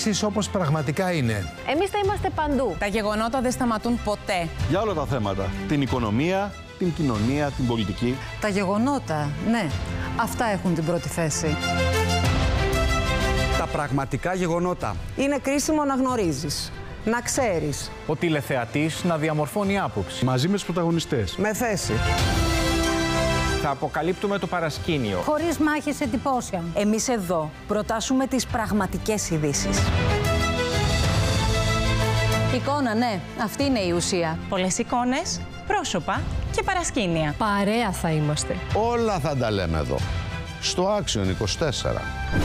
ειδήσεις όπως πραγματικά είναι. Εμείς θα είμαστε παντού. Τα γεγονότα δεν σταματούν ποτέ. Για όλα τα θέματα. Την οικονομία, την κοινωνία, την πολιτική. Τα γεγονότα, ναι, αυτά έχουν την πρώτη θέση. Τα πραγματικά γεγονότα. Είναι κρίσιμο να γνωρίζεις, να ξέρεις. Ο τηλεθεατής να διαμορφώνει άποψη. Μαζί με τους πρωταγωνιστές. Με θέση. Θα αποκαλύπτουμε το παρασκήνιο. Χωρίς μάχες εντυπώσεων. Εμείς εδώ προτάσουμε τις πραγματικές ειδήσεις. Εικόνα, ναι, αυτή είναι η ουσία. Πολλές εικόνες, πρόσωπα και παρασκήνια. Παρέα θα είμαστε. Όλα θα τα λέμε εδώ, στο Action 24.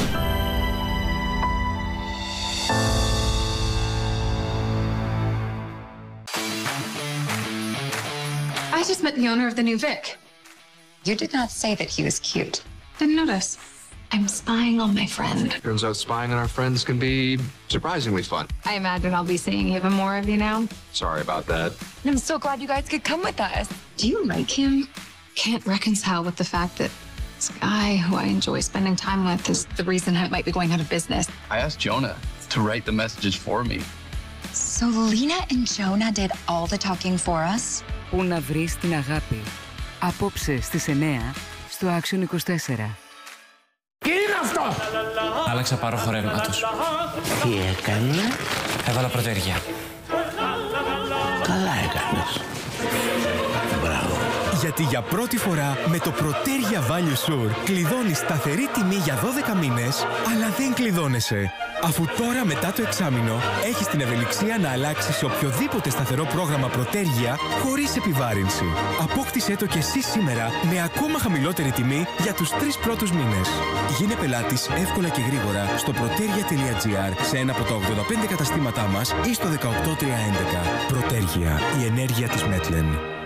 I just met the owner of the new Vic. You did not say that he was cute. Didn't notice. I'm spying on my friend. Turns out spying on our friends can be surprisingly fun. I imagine I'll be seeing even more of you now. Sorry about that. I'm so glad you guys could come with us. Do you like him? Can't reconcile with the fact that this guy who I enjoy spending time with is the reason I might be going out of business. I asked Jonah to write the messages for me. So Lena and Jonah did all the talking for us? Πού να βρεις την αγάπη. Απόψε στις 9 στο Action 24. Τι είναι αυτό! Άλλαξα πάροχο ρεύματος. Τι έκανε? Έβαλα προτέρια. Καλά έκανες. Μπράβο. Γιατί για πρώτη φορά με το Protergia Value Sure κλειδώνεις σταθερή τιμή για 12 μήνες, αλλά δεν κλειδώνεσαι. Αφού τώρα μετά το εξάμηνο έχεις την ευελιξία να αλλάξεις σε οποιοδήποτε σταθερό πρόγραμμα Protergia χωρίς επιβάρυνση. Απόκτησέ το και εσύ σήμερα με ακόμα χαμηλότερη τιμή για τους 3 πρώτους μήνες. Γίνε πελάτης εύκολα και γρήγορα στο protergia.gr, σε ένα από τα 85 καταστήματά μας ή στο 18311. Protergia, η ενέργεια της Μέτλεν.